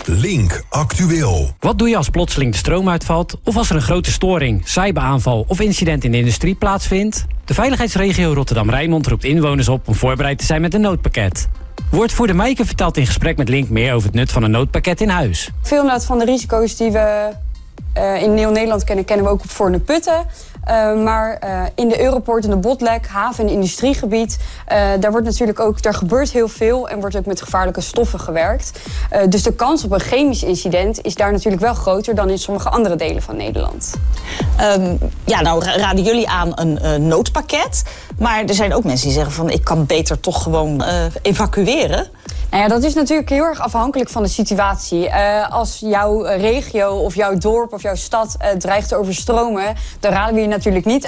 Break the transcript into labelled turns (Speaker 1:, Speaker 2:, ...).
Speaker 1: Link Actueel.
Speaker 2: Wat doe je als plotseling de stroom uitvalt, of als er een grote storing, cyberaanval of incident in de industrie plaatsvindt? De veiligheidsregio Rotterdam-Rijnmond roept inwoners op om voorbereid te zijn met een noodpakket. Woordvoerder Meike vertelt in gesprek met Link meer over het nut van een noodpakket in huis.
Speaker 3: Veel inderdaad van de risico's die we in heel Nederland kennen we ook op Voorne Putten. Maar in de Europoort en de Botlek, haven- en industriegebied, daar gebeurt heel veel en wordt ook met gevaarlijke stoffen gewerkt. Dus de kans op een chemisch incident is daar natuurlijk wel groter dan in sommige andere delen van Nederland.
Speaker 4: Nou raden jullie aan een noodpakket. Maar er zijn ook mensen die zeggen van ik kan beter toch gewoon evacueren.
Speaker 3: Nou ja, dat is natuurlijk heel erg afhankelijk van de situatie. Als jouw regio of jouw dorp of jouw stad dreigt te overstromen, dan raden we je natuurlijk niet